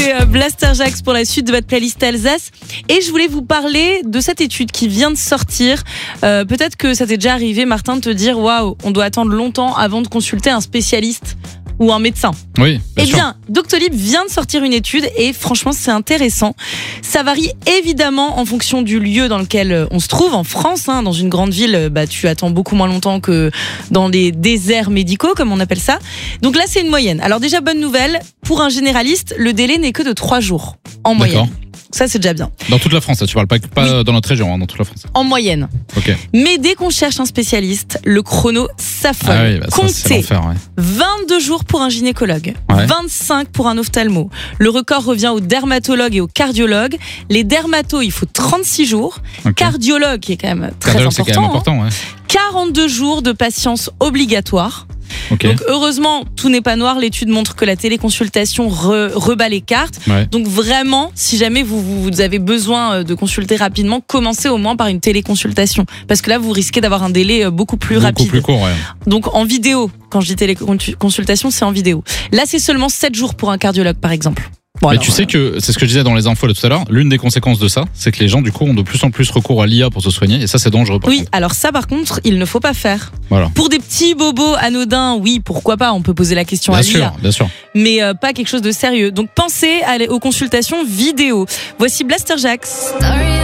C'était Blaster Jacks pour la suite de votre playlist Alsace. Et je voulais vous parler de cette étude qui vient de sortir. Peut-être que ça t'est déjà arrivé, Martin, de te dire waouh, on doit attendre longtemps avant de consulter un spécialiste ou un médecin. Oui, Eh bien, Doctolib vient de sortir une étude et franchement, c'est intéressant. Ça varie évidemment en fonction du lieu dans lequel on se trouve. En France, dans une grande ville, tu attends beaucoup moins longtemps que dans les déserts médicaux, comme on appelle ça. Donc là, c'est une moyenne. Alors déjà, bonne nouvelle, pour un généraliste, le délai n'est que de 3 jours en moyenne. D'accord. Ça, c'est déjà bien. Dans toute la France, tu parles pas oui. Dans notre région, dans toute la France. En moyenne. Ok. Mais dès qu'on cherche un spécialiste, le chrono s'affole. Ah oui, Comptez, ça, c'est l'enfer, ouais. 22 jours pour un gynécologue, Ouais. 25 pour un ophtalmo. Le record revient aux dermatologues et aux cardiologues. Les dermatos, il faut 36 jours. Okay. Cardiologue, qui est quand même très Cardiologue, important. c'est quand même important, ouais. 42 jours de patience obligatoire. Okay. Donc heureusement, tout n'est pas noir. L'étude montre que la téléconsultation rebat les cartes. Ouais. Donc vraiment, si jamais vous avez besoin de consulter rapidement, commencez au moins par une téléconsultation. Parce que là, vous risquez d'avoir un délai beaucoup plus rapide. Beaucoup plus court, ouais. Donc en vidéo, quand je dis téléconsultation, c'est en vidéo. Là, c'est seulement 7 jours pour un cardiologue, par exemple. Bon, mais alors, tu sais que, c'est ce que je disais dans les infos là, tout à l'heure, l'une des conséquences de ça, c'est que les gens du coup ont de plus en plus recours à l'IA pour se soigner, et ça c'est dangereux. Oui, alors ça par contre, il ne faut pas faire. Voilà. Pour des petits bobos anodins, oui, pourquoi pas, on peut poser la question à l'IA. Bien sûr. Mais pas quelque chose de sérieux. Donc pensez aux consultations vidéo. Voici Blaster Jacks.